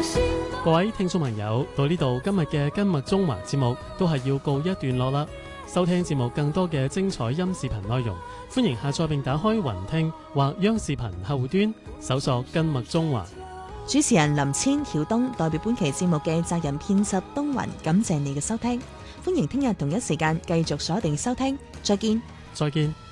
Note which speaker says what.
Speaker 1: 各位聽眾朋友，到呢度今日嘅今麥中華節目都係要告一段落啦。收聽節目更多嘅精彩音視頻內容，歡迎下載並打開雲聽或央視頻客戶端搜索今麥中華。
Speaker 2: 主持人林千曉東代表本期節目嘅責任編輯東雲，感謝你嘅收聽，歡迎聽日同一時間繼續鎖定收聽，再見。
Speaker 1: 再見。